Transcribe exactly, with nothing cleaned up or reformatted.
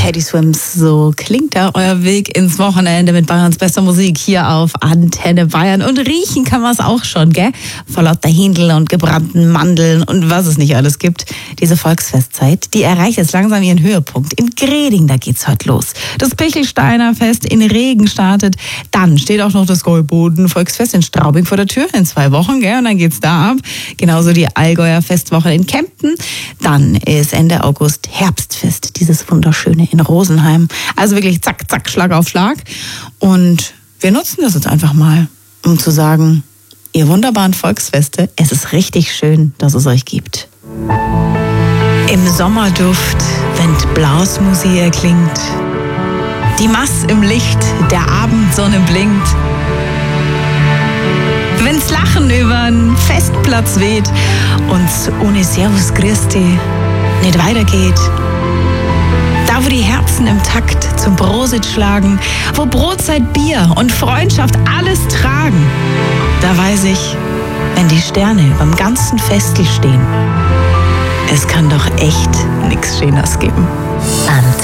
Teddy Swims. So klingt da euer Weg ins Wochenende mit Bayerns bester Musik hier auf Antenne Bayern. Und riechen kann man es auch schon, gell? Vor lauter Händel und gebrannten Mandeln und was es nicht alles gibt. Diese Volksfestzeit, die erreicht jetzt langsam ihren Höhepunkt. In Greding, da geht's heute los. Das Pichelsteiner Fest in Regen startet. Dann steht auch noch das Gäuboden Volksfest in Straubing vor der Tür in zwei Wochen, gell? Und dann geht's da ab. Genauso die Allgäuer Festwoche in Kempten. Dann ist Ende August Herbstfest, dieses wunderschöne in Rosenheim. Also wirklich zack, zack, Schlag auf Schlag. Und wir nutzen das jetzt einfach mal, um zu sagen, ihr wunderbaren Volksfeste, es ist richtig schön, dass es euch gibt. Im Sommerduft, wenn Blasmusik erklingt, die Mass im Licht der Abendsonne blinkt, wenn's Lachen übern Festplatz weht und ohne Servus Christi nicht weitergeht. Da, wo die Herzen im Takt zum Prosit schlagen, wo Brotzeit, Bier und Freundschaft alles tragen, da weiß ich, wenn die Sterne beim ganzen Festel stehen, es kann doch echt nix Schöneres geben. Antenne.